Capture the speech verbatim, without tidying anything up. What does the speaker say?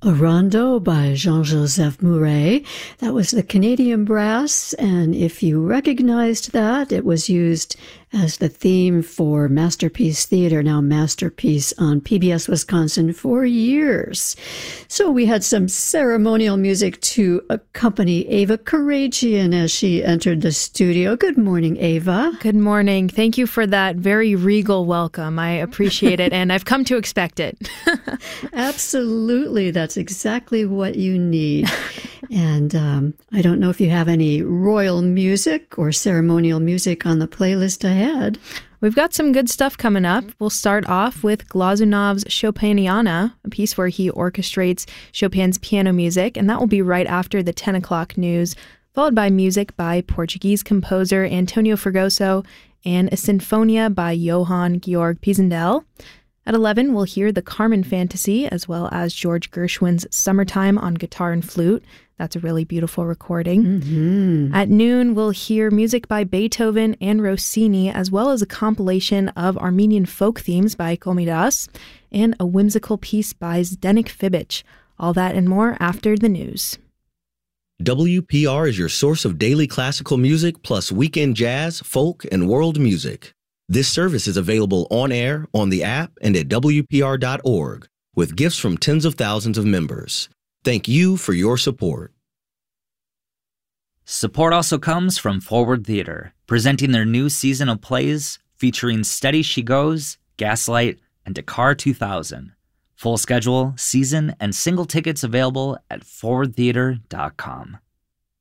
A Rondo by Jean-Joseph Mouret. That was the Canadian Brass, and if you recognized that, it was used as the theme for Masterpiece Theater, now Masterpiece, on P B S Wisconsin for years. So we had some ceremonial music to accompany Ava Karagian as she entered the studio. Good morning, Ava. Good morning. Thank you for that very regal welcome. I appreciate it, and I've come to expect it. Absolutely. That's exactly what you need. And um, I don't know if you have any royal music or ceremonial music on the playlist ahead. We've got some good stuff coming up. We'll start off with Glazunov's Chopiniana, a piece where he orchestrates Chopin's piano music, and that will be right after the ten o'clock news, followed by music by Portuguese composer Antonio Fregoso and a Sinfonia by Johann Georg Pisendel. At eleven, we'll hear the Carmen Fantasy, as well as George Gershwin's Summertime on guitar and flute. That's a really beautiful recording. Mm-hmm. At noon, we'll hear music by Beethoven and Rossini, as well as a compilation of Armenian folk themes by Komidas, and a whimsical piece by Zdenek Fibic. All that and more after the news. W P R is your source of daily classical music plus weekend jazz, folk, and world music. This service is available on air, on the app, and at W P R dot org, with gifts from tens of thousands of members. Thank you for your support. Support also comes from Forward Theater, presenting their new season of plays featuring Steady She Goes, Gaslight, and Dakar two thousand. Full schedule, season, and single tickets available at forward theater dot com.